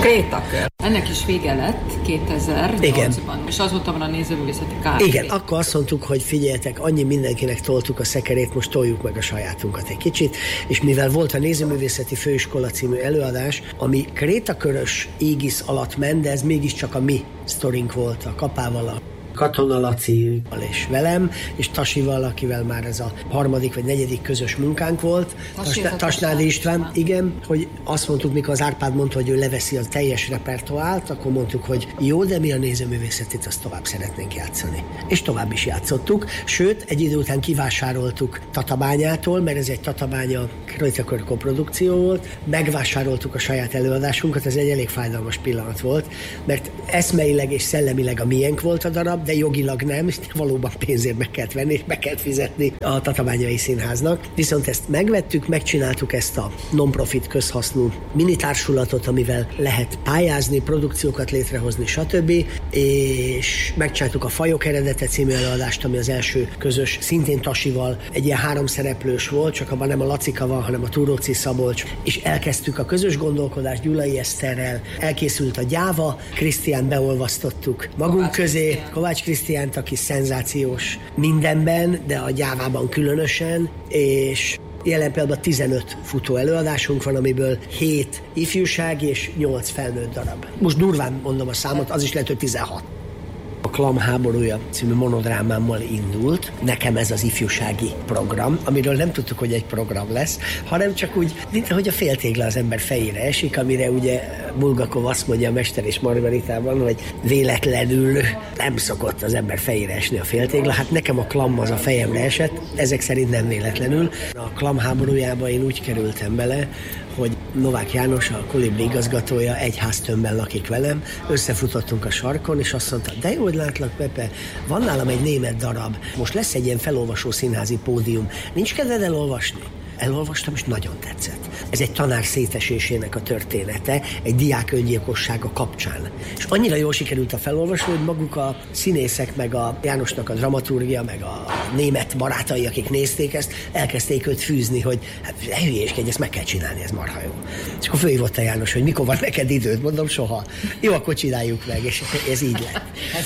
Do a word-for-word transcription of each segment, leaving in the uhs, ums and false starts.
Krétakör. Ennek is vége lett kétezer-nyolcban, és azóta van a Nézőművészeti Kft. Igen, akkor azt mondtuk, hogy figyeljetek, annyi mindenkinek toltuk a szekerét, most toljuk meg a sajátunkat egy kicsit, és mivel volt a Nézőművészeti Főiskola című előadás, ami krétakörös égisz alatt ment, de ez mégiscsak a mi sztorink volt, a Kapával, a Katona Lacival és velem, és Tasival, akivel már ez a harmadik vagy negyedik közös munkánk volt. Tasnádi Tasnádi István, igen, hogy azt mondtuk, mikor az Árpád mondta, hogy ő leveszi a teljes repertoárt, akkor mondtuk, hogy jó, de mi a nézőművészetit azt tovább szeretnénk játszani. És tovább is játszottuk, sőt, egy idő után kivásároltuk Tatabányától, mert ez egy Tatabánya Krétakör koprodukció volt, megvásároltuk a saját előadásunkat, ez egy elég fájdalmas pillanat volt, mert eszmeileg és szellemileg a miénk volt a darab, de jogilag nem, és valóban pénzért meg kellett venni, és meg kellett fizetni a Tatabányai Színháznak. Viszont ezt megvettük, megcsináltuk ezt a non-profit közhasznú minitársulatot, amivel lehet pályázni, produkciókat létrehozni, stb. És megcsináltuk a Fajok eredete című előadást, ami az első közös, szintén Tasival, egy ilyen háromszereplős volt, csak abban nem a Lacika van, hanem a Túróczi Szabolcs, és elkezdtük a közös gondolkodást Gyulai Eszterrel, elkészült a Gyáva, Krisztián beolvasztottuk magunk Kovács közé, Krisztián. Kovács Krisztiánt, aki szenzációs mindenben, de a Gyávában különösen, és jelen pillanatban tizenöt futó előadásunk van, amiből hét ifjúság és nyolc felnőtt darab. Most durván mondom a számot, az is lehet, hogy tizenhat. A Klam háborúja című monodrámámmal indult. Nekem ez az ifjúsági program, amiről nem tudtuk, hogy egy program lesz, hanem csak úgy, mint ahogy a féltégla az ember fejére esik, amire ugye Bulgakov azt mondja a Mester és Margaritában, hogy véletlenül nem szokott az ember fejére esni a féltégla. Hát nekem a Klam az a fejemre esett, ezek szerint nem véletlenül. A Klam háborújába én úgy kerültem bele, hogy Novák János, a Kolibri igazgatója egy háztömbben lakik velem, összefutottunk a sarkon, és azt mondta, de jó, hogy látlak, Pepe, van nálam egy német darab, most lesz egy ilyen felolvasó színházi pódium, nincs kedved elolvasni? Elolvastam, és nagyon tetszett. Ez egy tanár szétesésének a története, egy diák öngyilkossága kapcsán. És annyira jól sikerült a felolvasó, hogy maguk a színészek, meg a Jánosnak a dramaturgia, meg a német barátai, akik nézték ezt, elkezdték őt fűzni, hogy hát hülyéskedj, ezt meg kell csinálni, ez marha jó. És akkor fölhívott a János, hogy mikor van neked időd, mondom, soha. Jó, akkor csináljuk meg, és ez így lett.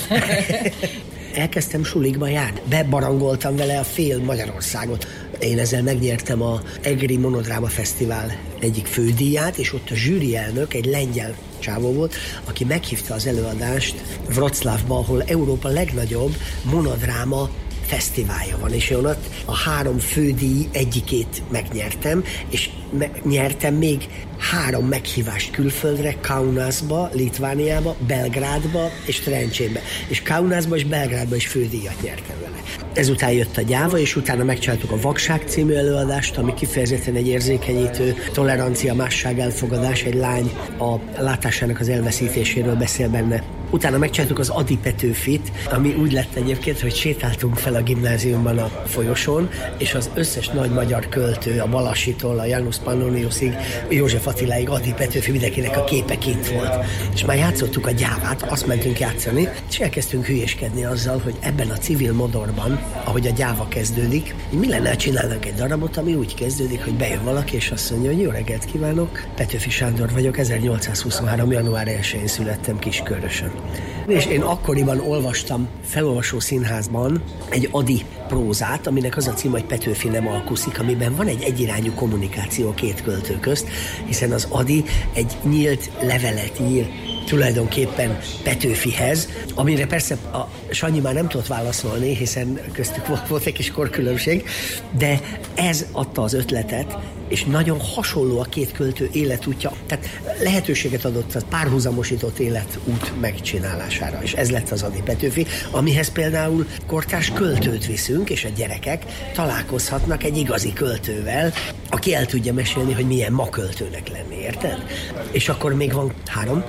Elkezdtem sulikba járni. Bebarangoltam vele a fél Magyarországot. Én ezzel megnyertem a Egri Monodráma Fesztivál egyik fődíját, és ott a zsűri elnök egy lengyel csávó volt, aki meghívta az előadást Wroclawba, ahol Európa legnagyobb monodráma fesztiválja van, és én ott a három fődíj egyikét megnyertem, és me- nyertem még három meghívást külföldre, Kaunasba, Litvániába, Belgrádba és Trencsénbe. És Kaunasba és Belgrádba is fődíjat nyertem vele. Ezután jött a Gyáva, és utána megcsináltuk a Vakság című előadást, ami kifejezetten egy érzékenyítő tolerancia, másság, elfogadás, egy lány a látásának az elveszítéséről beszél benne. Utána megcsináltuk az Adi Petőfit, ami úgy lett egyébként, hogy sétáltunk fel a gimnáziumban a folyosón, és az összes nagy magyar költő, a Balassitól, a Janus Pannoniusig, József Attiláig, Adi Petőfi, mindenkinek a képe kint volt. És már játszottuk a Gyávát, azt mentünk játszani, és elkezdtünk hülyéskedni azzal, hogy ebben a civil modorban, ahogy a Gyáva kezdődik, mi lenne, ha csinálnánk egy darabot, ami úgy kezdődik, hogy bejön valaki, és azt mondja, hogy jó reggelt kívánok, Petőfi Sándor vagyok, ezernyolcszázhuszonhárom. január elsején születtem Kiskörösön. És én akkoriban olvastam felolvasó színházban egy Adi prózát, aminek az a cím, hogy Petőfi nem alkuszik, amiben van egy egyirányú kommunikáció a két költő közt, hiszen az Adi egy nyílt levelet ír tulajdonképpen Petőfihez, amire persze a Sanyi már nem tudott válaszolni, hiszen köztük volt, volt egy kis korkülönbség, de ez adta az ötletet, és nagyon hasonló a két költő életútja, tehát lehetőséget adott a párhuzamosított életút megcsinálására, és ez lett az Adi Petőfi, amihez például kortárs költőt viszünk, és a gyerekek találkozhatnak egy igazi költővel, aki el tudja mesélni, hogy milyen ma költőnek lenni, érted? És akkor még van három,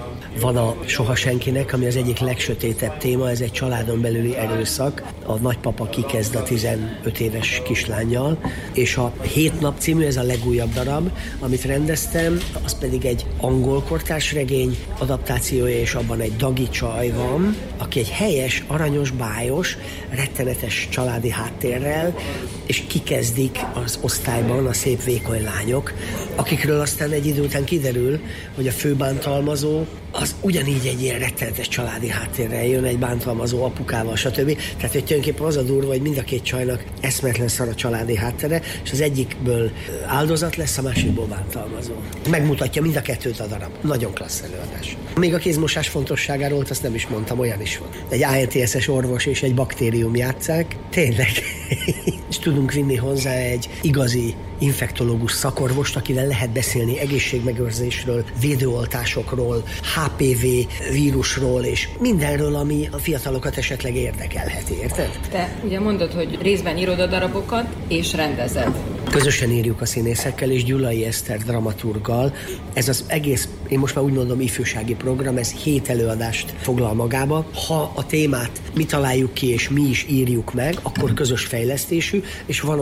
Van a Soha senkinek, ami az egyik legsötétebb téma, ez egy családon belüli erőszak. A nagypapa kikezd a tizenöt éves kislánnyal, és a Hét nap című, ez a legújabb darab, amit rendeztem, az pedig egy angol kortárs regény adaptációja, és abban egy dagi csaj van, aki egy helyes, aranyos, bájos, rettenetes családi háttérrel, és kikezdik az osztályban a szép vékony lányok, akikről aztán egy idő után kiderül, hogy a főbántalmazó az ugyanígy egy ilyen rettenetes családi háttérrel jön, egy bántalmazó apukával, stb. Tehát, hogy tulajdonképpen az a durva, hogy mind a két csajnak eszmetlen szar a családi háttere, és az egyikből áldozat lesz, a másikból bántalmazó. Megmutatja mind a kettőt a darab. Nagyon klassz előadás. Még a kézmosás fontosságáról, azt nem is mondtam, olyan is van. Egy á en té es-es orvos és egy baktérium játsszák. Tényleg. És tudunk vinni hozzá egy igazi infektológus szakorvost, akivel lehet beszélni egészségmegőrzésről, védőoltásokról, há pé vé vírusról, és mindenről, ami a fiatalokat esetleg érdekelheti, érted? Te ugye mondod, hogy részben írod a darabokat, és rendezed. Közösen írjuk a színészekkel, és Gyulai Eszter dramaturggal. Ez az egész, én most már úgy mondom, ifjúsági program, ez hét előadást foglal magába. Ha a témát mi találjuk ki, és mi is írjuk meg, akkor közös fejlesztésű, és van